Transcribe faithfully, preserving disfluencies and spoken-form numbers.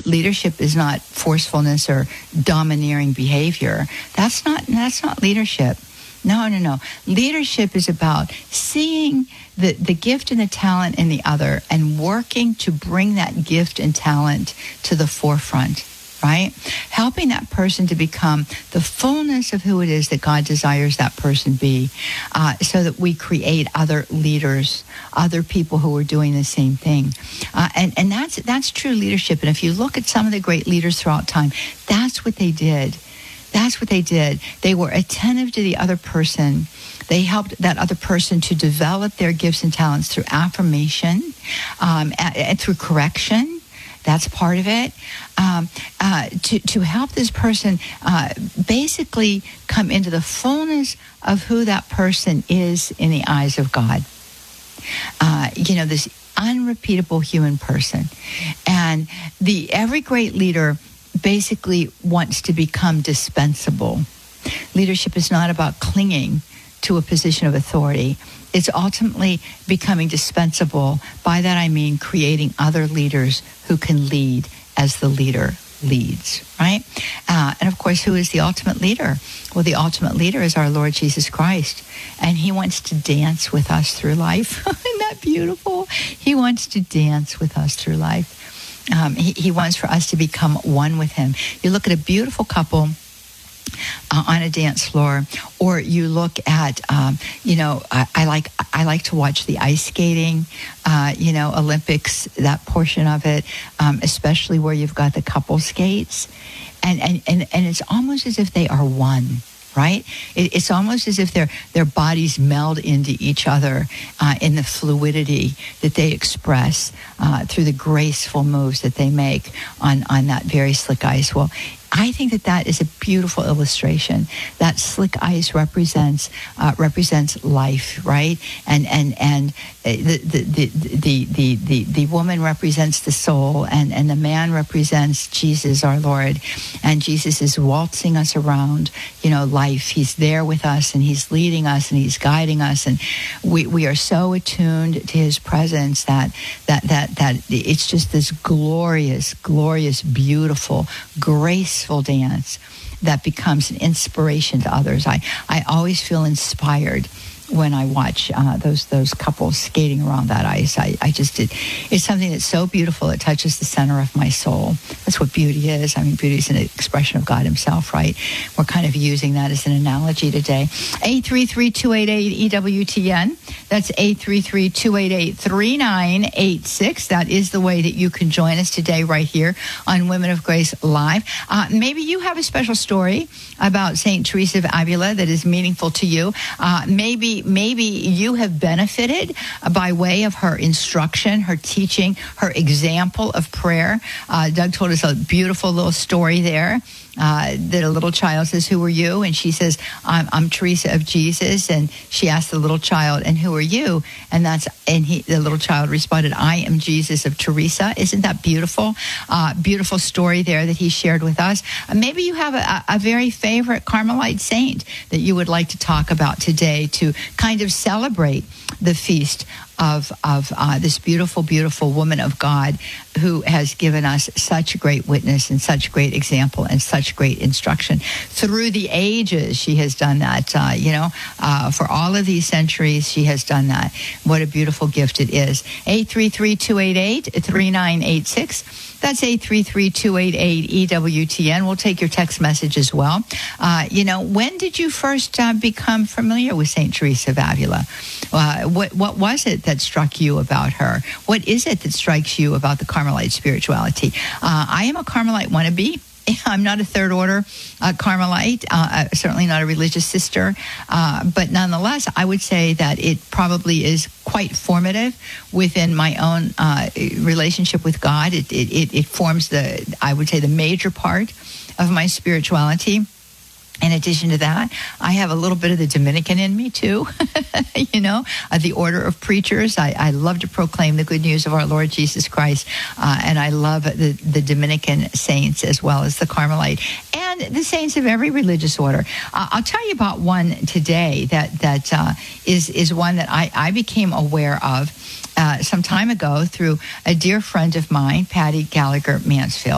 leadership is not forcefulness or domineering behavior. That's not that's not leadership. No, no, no. Leadership is about seeing the, the gift and the talent in the other and working to bring that gift and talent to the forefront, right? Helping that person to become the fullness of who it is that God desires that person be, uh, so that we create other leaders, other people who are doing the same thing. Uh, and, and that's, that's true leadership. And if you look at some of the great leaders throughout time, that's what they did. That's what they did. They were attentive to the other person. They helped that other person to develop their gifts and talents through affirmation, um, and, and through correction. That's part of it. Um, uh, to, to help this person uh, basically come into the fullness of who that person is in the eyes of God. Uh, you know, this unrepeatable human person. And the every great leader basically wants to become dispensable. Leadership is not about clinging to a position of authority. It's ultimately becoming dispensable. By that I mean creating other leaders who can lead as the leader leads, right? Uh, and of course, who is the ultimate leader? Well, the ultimate leader is our Lord Jesus Christ. And he wants to dance with us through life. Isn't that beautiful? He wants to dance with us through life. Um, he, he wants for us to become one with him. You look at a beautiful couple uh, on a dance floor, or you look at, um, you know, I, I like I like to watch the ice skating, uh, you know, Olympics, that portion of it, um, especially where you've got the couple skates, and and and, and it's almost as if they are one. Right? It, it's almost as if their their bodies meld into each other uh, in the fluidity that they express uh, through the graceful moves that they make on, on that very slick ice. Well, I think that that is a beautiful illustration. That slick ice represents uh, represents life, right? And and and the the the the the the, the woman represents the soul, and, and the man represents Jesus, our Lord. And Jesus is waltzing us around, you know, life. He's there with us, and he's leading us, and he's guiding us, and we we are so attuned to his presence that that that that it's just this glorious, glorious, beautiful, graceful dance that becomes an inspiration to others. I, I always feel inspired when I watch uh, those those couples skating around that ice. I, I just, it, it's something that's so beautiful. It touches the center of my soul. That's what beauty is. I mean, beauty is an expression of God himself, right? We're kind of using that as an analogy today. eight three three, two eight eight, E W T N. That's eight three three, two eight eight, three nine eight six. That is the way that you can join us today right here on Women of Grace Live. Uh, maybe you have a special story about Saint Teresa of Avila that is meaningful to you. Uh, maybe Maybe you have benefited by way of her instruction, her teaching, her example of prayer. Uh, Doug told us a beautiful little story there. Uh, that a little child says, "Who are you?" And she says, I'm, I'm Teresa of Jesus. And she asked the little child, "And who are you?" And that's and he, the little child responded, "I am Jesus of Teresa." Isn't that beautiful? Uh, beautiful story there that he shared with us. Uh, maybe you have a, a very favorite Carmelite saint that you would like to talk about today to kind of celebrate the feast of of uh, this beautiful, beautiful woman of God who has given us such great witness and such great example and such great instruction. Through the ages, she has done that, uh, you know, uh, for all of these centuries, she has done that. What a beautiful gift it is. eight three three, two eight eight, three nine eight six. That's eight three three, two eight eight, E W T N. We'll take your text message as well. Uh, you know, when did you first uh, become familiar with Saint Teresa of Avila? Uh, what, what was it that struck you about her? What is it that strikes you about the Carmelite spirituality? Uh, I am a Carmelite wannabe. I'm not a third order uh, Carmelite, uh, certainly not a religious sister, uh, but nonetheless, I would say that it probably is quite formative within my own uh, relationship with God. It, it, it forms the, I would say, the major part of my spirituality. In addition to that, I have a little bit of the Dominican in me, too. you know, uh, the order of preachers. I, I love to proclaim the good news of our Lord Jesus Christ. Uh, and I love the, the Dominican saints as well as the Carmelite and the saints of every religious order. Uh, I'll tell you about one today that, that uh, is, is one that I, I became aware of uh, some time ago through a dear friend of mine, Patty Gallagher Mansfield.